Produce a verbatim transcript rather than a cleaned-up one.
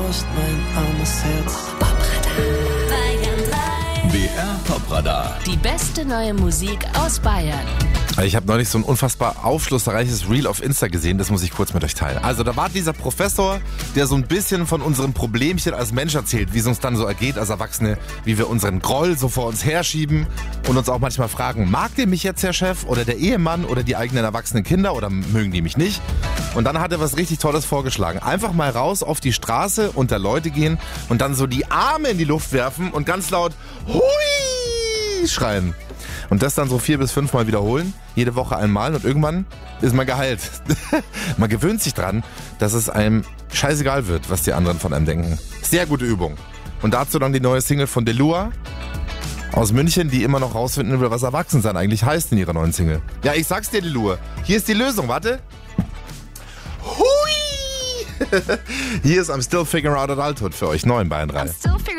Brust, mein armes Herz. B R Popradar. Die beste neue Musik aus Bayern. Ich habe neulich so ein unfassbar aufschlussreiches Reel auf Insta gesehen, das muss ich kurz mit euch teilen. Also da war dieser Professor, der so ein bisschen von unseren Problemchen als Mensch erzählt, wie es uns dann so ergeht als Erwachsene, wie wir unseren Groll so vor uns herschieben und uns auch manchmal fragen, mag der mich jetzt der Chef oder der Ehemann oder die eigenen erwachsenen Kinder oder mögen die mich nicht? Und dann hat er was richtig Tolles vorgeschlagen. Einfach mal raus auf die Straße, unter Leute gehen und dann so die Arme in die Luft werfen und ganz laut Hui schreien. Und das dann so vier bis fünf Mal wiederholen, jede Woche einmal und irgendwann ist man geheilt. Man gewöhnt sich dran, dass es einem scheißegal wird, was die anderen von einem denken. Sehr gute Übung. Und dazu dann die neue Single von Delua aus München, die immer noch rausfinden will, was Erwachsensein eigentlich heißt in ihrer neuen Single. Ja, ich sag's dir, Delua. Hier ist die Lösung, warte. Hui! Hier ist I'm Still Figuring Out Adulthood für euch, neu in Bayern drei.